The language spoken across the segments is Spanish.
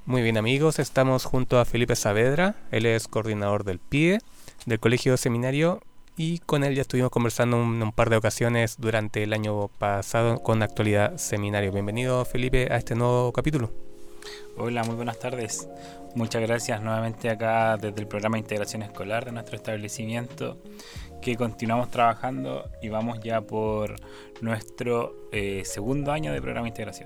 Muy bien amigos, estamos junto a Felipe Saavedra, él es coordinador del PIDE, del Colegio Seminario, y con él ya estuvimos conversando un par de ocasiones durante el año pasado con Actualidad Seminario. Bienvenido Felipe a este nuevo capítulo. Hola, muy buenas tardes. Muchas gracias nuevamente acá desde el programa de integración escolar de nuestro establecimiento, que continuamos trabajando y vamos ya por nuestro segundo año de programa de integración.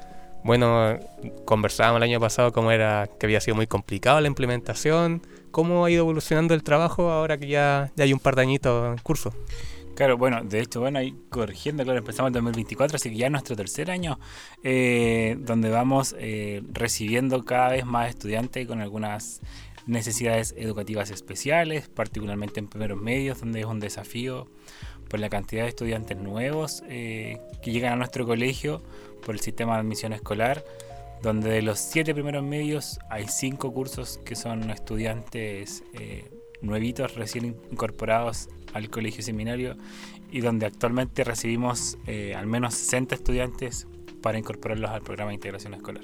Bueno, conversábamos el año pasado cómo era que había sido muy complicado la implementación, cómo ha ido evolucionando el trabajo ahora que ya hay un par de añitos en curso. Claro, bueno, de hecho, ahí corrigiendo, claro, empezamos en 2024, así que ya es nuestro tercer año, donde vamos recibiendo cada vez más estudiantes con algunas necesidades educativas especiales, particularmente en primeros medios, donde es un desafío por la cantidad de estudiantes nuevos que llegan a nuestro colegio por el sistema de admisión escolar, donde de los 7 primeros medios hay 5 cursos que son estudiantes nuevitos, recién incorporados al colegio seminario, y donde actualmente recibimos al menos 60 estudiantes para incorporarlos al programa de integración escolar.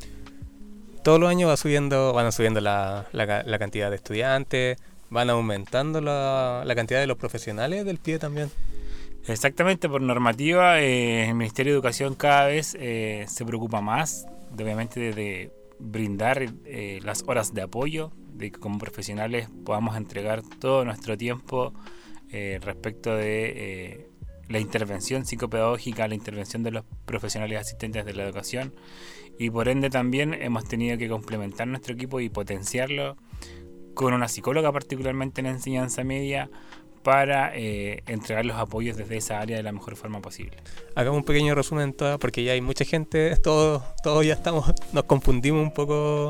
Todos los años van subiendo la cantidad de estudiantes, van aumentando la cantidad de los profesionales del PIDE también. Exactamente, por normativa, el Ministerio de Educación cada vez se preocupa más, obviamente, de brindar las horas de apoyo, de que como profesionales podamos entregar todo nuestro tiempo respecto de la intervención psicopedagógica, la intervención de los profesionales asistentes de la educación, y por ende también hemos tenido que complementar nuestro equipo y potenciarlo con una psicóloga, particularmente en enseñanza media, para entregar los apoyos desde esa área de la mejor forma posible. Hagamos un pequeño resumen porque ya hay mucha gente, todos ya nos confundimos un poco.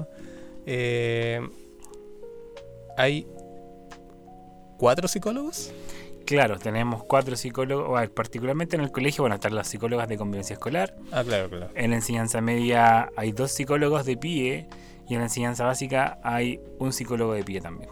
¿Hay 4 psicólogos? Claro, tenemos 4 psicólogos, particularmente en el colegio, están las psicólogas de convivencia escolar. Claro. En la enseñanza media hay 2 psicólogos de PIE, y en la enseñanza básica hay un psicólogo de PIE también.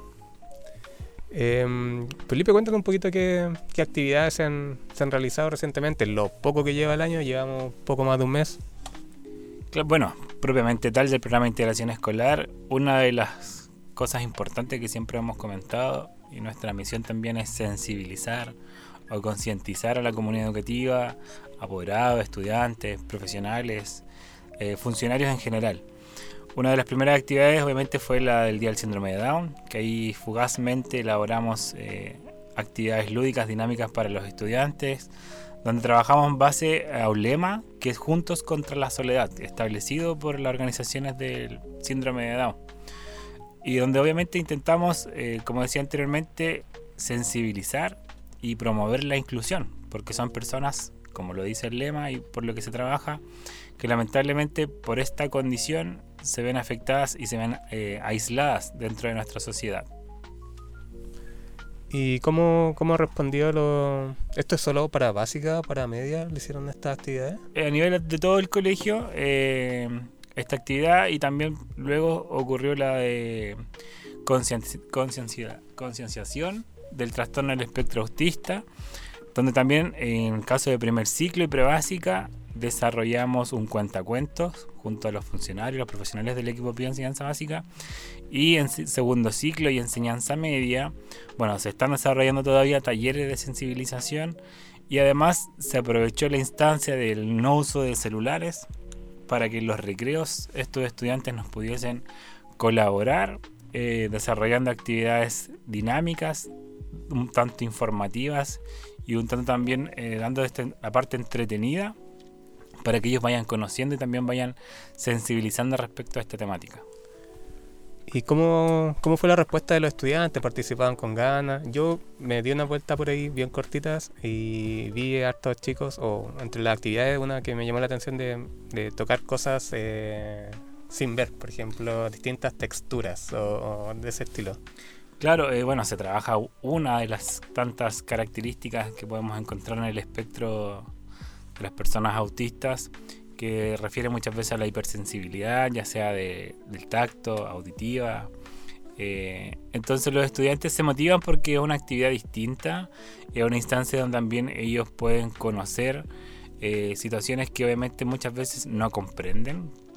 Felipe, cuéntanos un poquito qué actividades se han realizado recientemente. Lo poco que lleva el año, llevamos poco más de un mes. Bueno, propiamente tal del programa de integración escolar, una de las cosas importantes que siempre hemos comentado, y nuestra misión también, es sensibilizar o concientizar a la comunidad educativa, apoderados, estudiantes, profesionales, funcionarios en general. Una de las primeras actividades obviamente fue la del Día del Síndrome de Down, que ahí fugazmente elaboramos actividades lúdicas, dinámicas para los estudiantes, donde trabajamos en base a un lema que es Juntos contra la Soledad, establecido por las organizaciones del Síndrome de Down. Y donde obviamente intentamos, como decía anteriormente, sensibilizar y promover la inclusión, porque son personas, como lo dice el lema y por lo que se trabaja, que lamentablemente por esta condición se ven afectadas y se ven aisladas dentro de nuestra sociedad. ¿Y cómo respondió esto? ¿Es solo para básica, para media? ¿Le hicieron estas actividades? A nivel de todo el colegio, esta actividad, y también luego ocurrió la de concienciación del trastorno del espectro autista, donde también en caso de primer ciclo y prebásica desarrollamos un cuentacuentos junto a los funcionarios, los profesionales del equipo de enseñanza básica, y en segundo ciclo y enseñanza media, se están desarrollando todavía talleres de sensibilización, y además se aprovechó la instancia del no uso de celulares para que en los recreos estos estudiantes nos pudiesen colaborar desarrollando actividades dinámicas, un tanto informativas y un tanto también dando la parte entretenida, para que ellos vayan conociendo y también vayan sensibilizando respecto a esta temática. ¿Y cómo fue la respuesta de los estudiantes? ¿Participaban con ganas? Yo me di una vuelta por ahí bien cortitas y vi a hartos chicos, o entre las actividades, una que me llamó la atención de tocar cosas sin ver, por ejemplo, distintas texturas o de ese estilo. Claro, se trabaja una de las tantas características que podemos encontrar en el espectro de las personas autistas, que refiere muchas veces a la hipersensibilidad, ya sea del tacto, auditiva. Entonces los estudiantes se motivan porque es una actividad distinta, es una instancia donde también ellos pueden conocer situaciones que obviamente muchas veces no comprenden,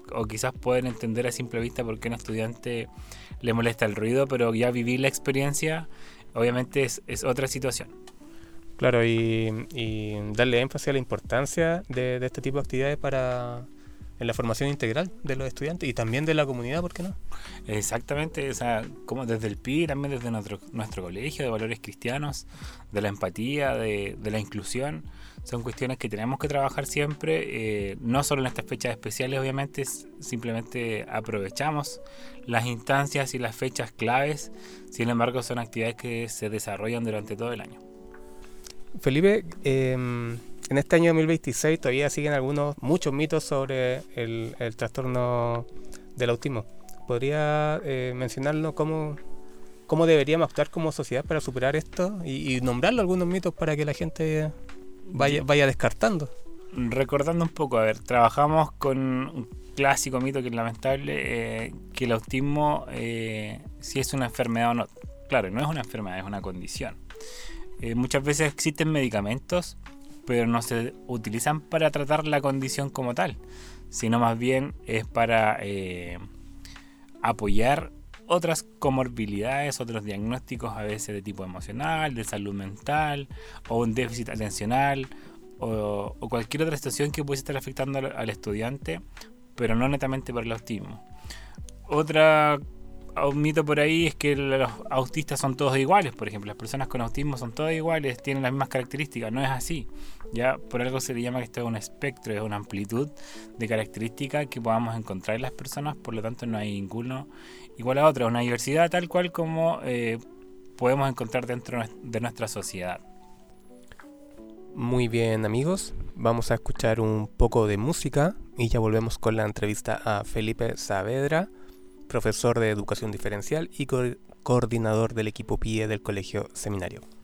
o quizás pueden entender a simple vista por qué a un estudiante le molesta el ruido, pero ya vivir la experiencia obviamente es otra situación. Claro, y darle énfasis a la importancia de este tipo de actividades en la formación integral de los estudiantes y también de la comunidad, ¿por qué no? Exactamente, o sea, como desde el PI, también desde nuestro colegio, de valores cristianos, de la empatía, de la inclusión, son cuestiones que tenemos que trabajar siempre, no solo en estas fechas especiales, obviamente, simplemente aprovechamos las instancias y las fechas claves, sin embargo son actividades que se desarrollan durante todo el año. Felipe, en este año 2026 todavía siguen muchos mitos sobre el trastorno del autismo. ¿Podría mencionarnos cómo deberíamos actuar como sociedad para superar esto y nombrarlo algunos mitos para que la gente vaya descartando? Recordando un poco, trabajamos con un clásico mito que es lamentable, que el autismo si es una enfermedad o no. Claro, no es una enfermedad, es una condición. Muchas veces existen medicamentos, pero no se utilizan para tratar la condición como tal, sino más bien es para apoyar otras comorbilidades, otros diagnósticos a veces de tipo emocional, de salud mental, o un déficit atencional, o cualquier otra situación que puede estar afectando al estudiante, pero no netamente por el autismo. Un mito por ahí es que los autistas son todos iguales, por ejemplo, las personas con autismo son todas iguales, tienen las mismas características. No es así, ya por algo se le llama que esto es un espectro, es una amplitud de características que podamos encontrar en las personas, por lo tanto no hay ninguno igual a otro, es una diversidad tal cual como podemos encontrar dentro de nuestra sociedad. Muy bien, amigos, vamos a escuchar un poco de música y ya volvemos con la entrevista a Felipe Saavedra, profesor de Educación Diferencial y coordinador del equipo PIE del Colegio Seminario.